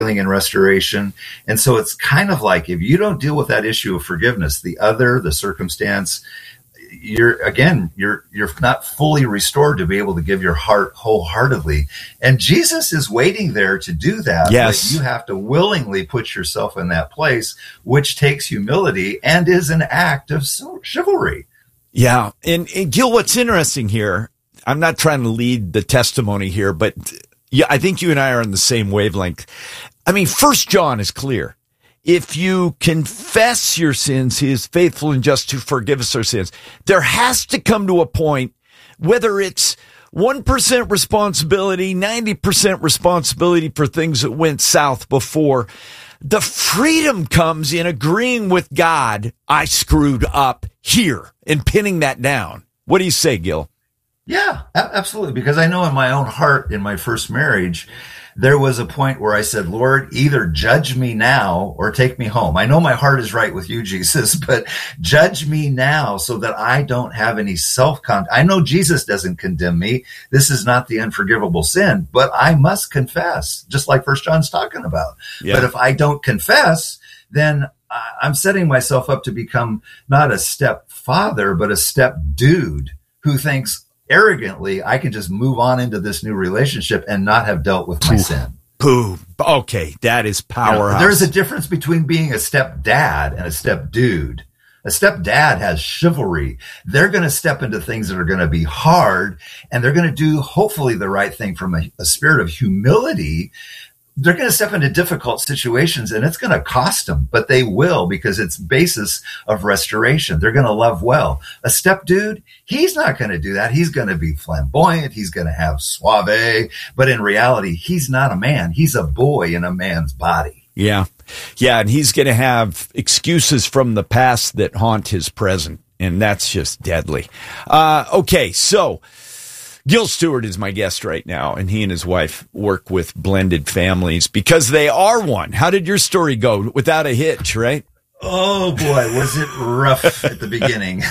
and restoration. And so it's kind of like, if you don't deal with that issue of forgiveness, the circumstance, you're not fully restored to be able to give your heart wholeheartedly. And Jesus is waiting there to do that. Yes. But you have to willingly put yourself in that place, which takes humility and is an act of chivalry. Yeah. And Gil, what's interesting here, I'm not trying to lead the testimony here, but yeah, I think you and I are on the same wavelength. I mean, 1 John is clear. If you confess your sins, he is faithful and just to forgive us our sins. There has to come to a point, whether it's 1% responsibility, 90% responsibility for things that went south before, the freedom comes in agreeing with God, I screwed up here, and pinning that down. What do you say, Gil? Yeah, absolutely. Because I know in my own heart, in my first marriage, there was a point where I said, Lord, either judge me now or take me home. I know my heart is right with you, Jesus, but judge me now so that I don't have any self-condemnation. I know Jesus doesn't condemn me. This is not the unforgivable sin, but I must confess, just like 1 John's talking about. Yeah. But if I don't confess, then I'm setting myself up to become not a stepfather, but a step dude who thinks, arrogantly, I can just move on into this new relationship and not have dealt with my sin. Boom. Okay, that is powerhouse. There's a difference between being a stepdad and a stepdude. A stepdad has chivalry. They're going to step into things that are going to be hard, and they're going to do, hopefully, the right thing from a spirit of humility. They're going to step into difficult situations, and it's going to cost them, but they will, because it's basis of restoration. They're going to love well. A step dude, he's not going to do that. He's going to be flamboyant. He's going to have suave, but in reality, he's not a man. He's a boy in a man's body. Yeah. Yeah. And he's going to have excuses from the past that haunt his present. And that's just deadly. Okay. So Gil Stewart is my guest right now, and he and his wife work with blended families because they are one. How did your story go? Without a hitch, right? Oh, boy, was it rough at the beginning.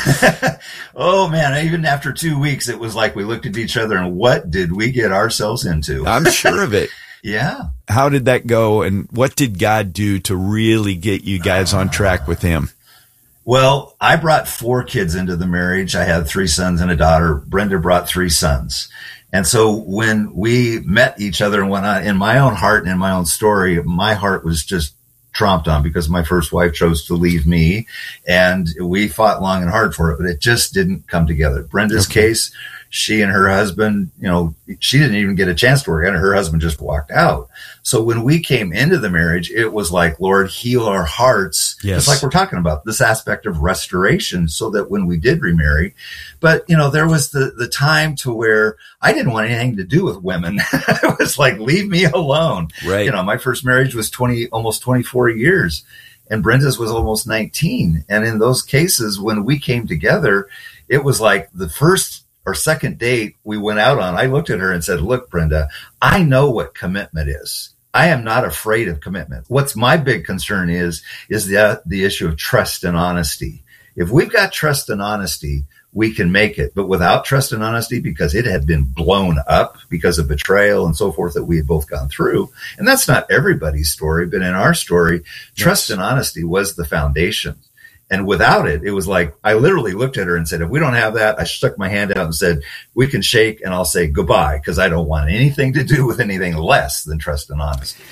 Oh, man, even after 2 weeks, it was like we looked at each other and what did we get ourselves into? I'm sure of it. Yeah. How did that go, and what did God do to really get you guys on track with him? Well, I brought 4 kids into the marriage. I had 3 sons and a daughter. Brenda brought 3 sons. And so when we met each other and went on, in my own heart and in my own story, my heart was just tromped on because my first wife chose to leave me, and we fought long and hard for it, but it just didn't come together. Brenda's case, she and her husband, she didn't even get a chance to work out, and her husband just walked out. So when we came into the marriage, it was like, Lord, heal our hearts. Yes. Just like we're talking about this aspect of restoration, so that when we did remarry, but there was the time to where I didn't want anything to do with women. It was like, leave me alone. Right. My first marriage was almost 24 years, and Brenda's was almost 19. And in those cases, when we came together, it was like the first or second date we went out on, I looked at her and said, look, Brenda, I know what commitment is. I am not afraid of commitment. What's my big concern is the issue of trust and honesty. If we've got trust and honesty, we can make it. But without trust and honesty, because it had been blown up because of betrayal and so forth that we had both gone through. And that's not everybody's story, but in our story, trust and honesty was the foundation. And without it, it was like, I literally looked at her and said, if we don't have that, I stuck my hand out and said, we can shake and I'll say goodbye, because I don't want anything to do with anything less than trust and honesty.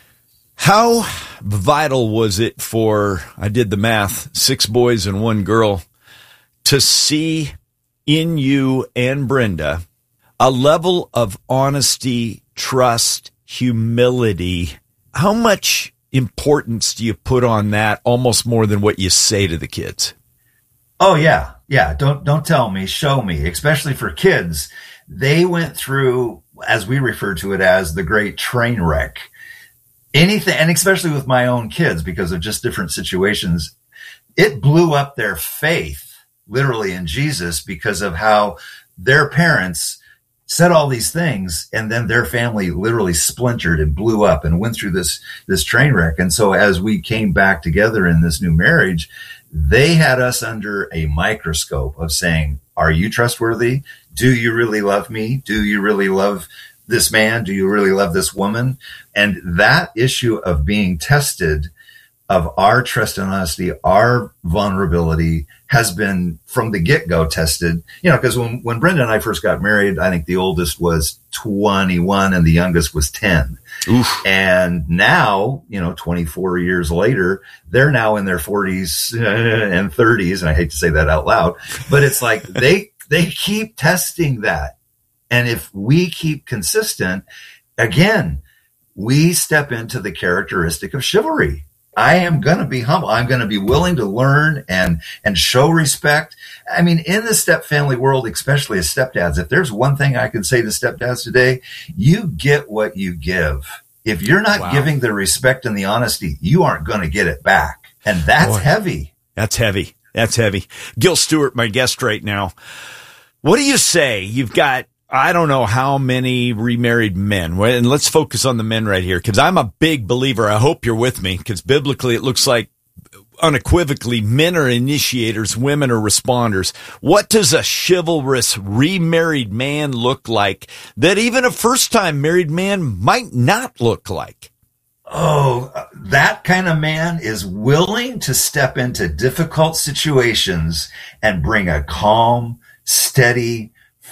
How vital was it for, I did the math, 6 boys and 1 girl, to see in you and Brenda a level of honesty, trust, humility? How much importance do you put on that, almost more than what you say to the kids? Oh, yeah. Yeah. Don't tell me, show me, especially for kids. They went through, as we refer to it as, the great train wreck. Anything, and especially with my own kids, because of just different situations, it blew up their faith, literally, in Jesus, because of how their parents said all these things, and then their family literally splintered and blew up and went through this train wreck. And so as we came back together in this new marriage, they had us under a microscope of saying, are you trustworthy? Do you really love me? Do you really love this man? Do you really love this woman? And that issue of being tested, of our trust and honesty, our vulnerability, has been from the get-go tested. Because when Brenda and I first got married, I think the oldest was 21 and the youngest was 10. Oof. And now, 24 years later, they're now in their 40s and 30s. And I hate to say that out loud, but it's like they keep testing that. And if we keep consistent, again, we step into the characteristic of chivalry. I am going to be humble. I'm going to be willing to learn and show respect. I mean, in the step family world, especially as stepdads, if there's one thing I can say to stepdads today, you get what you give. If you're not giving the respect and the honesty, you aren't going to get it back. And that's heavy. That's heavy. That's heavy. Gil Stewart, my guest right now. What do you say? You've got, I don't know how many remarried men, and let's focus on the men right here, because I'm a big believer. I hope you're with me, because biblically it looks like unequivocally men are initiators, women are responders. What does a chivalrous remarried man look like that even a first-time married man might not look like? Oh, that kind of man is willing to step into difficult situations and bring a calm, steady,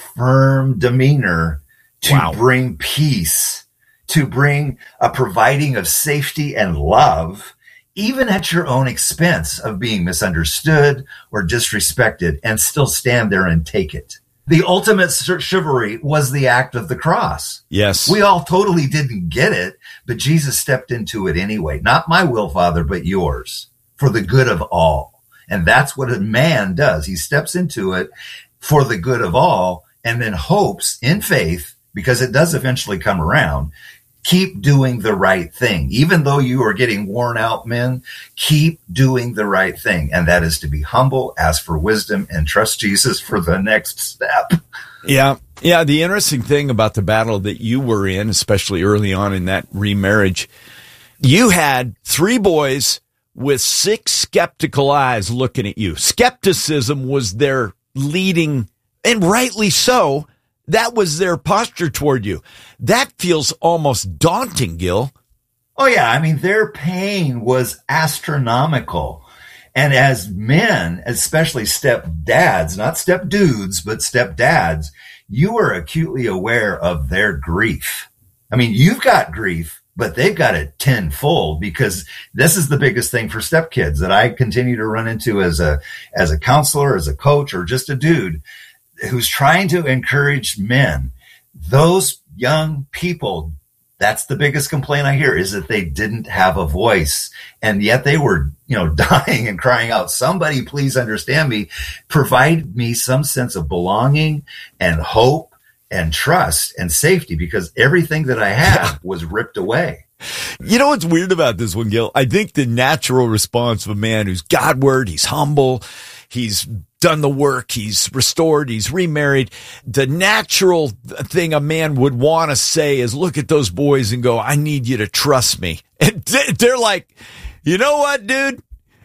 firm demeanor to bring peace, to bring a providing of safety and love, even at your own expense of being misunderstood or disrespected, and still stand there and take it. The ultimate chivalry was the act of the cross. Yes. We all totally didn't get it, but Jesus stepped into it anyway. Not my will, Father, but yours, for the good of all. And that's what a man does. He steps into it for the good of all, and then hopes in faith, because it does eventually come around, keep doing the right thing. Even though you are getting worn out, men, keep doing the right thing. And that is to be humble, ask for wisdom, and trust Jesus for the next step. Yeah. Yeah. The interesting thing about the battle that you were in, especially early on in that remarriage, you had 3 boys with 6 skeptical eyes looking at you. Skepticism was their leading, and rightly so, that was their posture toward you. That feels almost daunting, Gil. Oh, yeah. I mean, their pain was astronomical. And as men, especially stepdads, not stepdudes, but stepdads, you are acutely aware of their grief. I mean, you've got grief, but they've got it tenfold, because this is the biggest thing for stepkids that I continue to run into as a counselor, as a coach, or just a dude who's trying to encourage men. Those young people, that's the biggest complaint I hear, is that they didn't have a voice, and yet they were, dying and crying out, somebody please understand me, provide me some sense of belonging and hope and trust and safety, because everything that I had was ripped away. You know what's weird about this one, Gil? I think the natural response of a man who's Godward, he's humble, he's done the work, he's restored, he's remarried. The natural thing a man would want to say is look at those boys and go, I need you to trust me. And they're like, you know what, dude?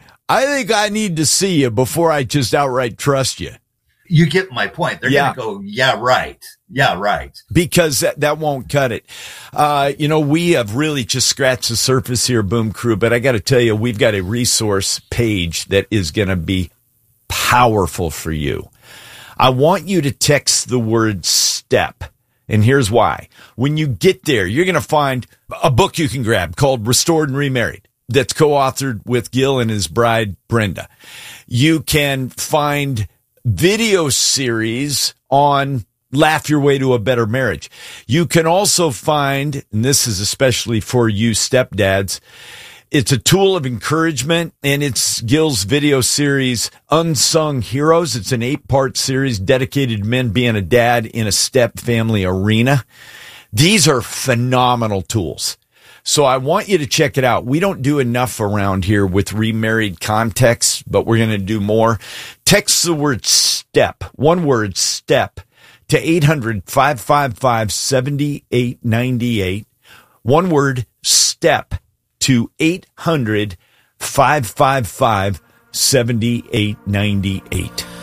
I think I need to see you before I just outright trust you. You get my point. They're going to go, yeah, right. Yeah, right. Because that won't cut it. We have really just scratched the surface here, Boom Crew, but I got to tell you, we've got a resource page that is going to be powerful for you. I want you to text the word STEP. And here's why. When you get there, you're going to find a book you can grab called Restored and Remarried that's co-authored with Gil and his bride, Brenda. You can find video series on Laugh Your Way to a Better Marriage. You can also find, and this is especially for you stepdads, it's a tool of encouragement, and it's Gil's video series, Unsung Heroes. It's an 8-part series dedicated to men being a dad in a step family arena. These are phenomenal tools. So I want you to check it out. We don't do enough around here with remarried context, but we're going to do more. Text the word STEP, one word, STEP, to 800-555-7898. One word, STEP, to 800-555-7898.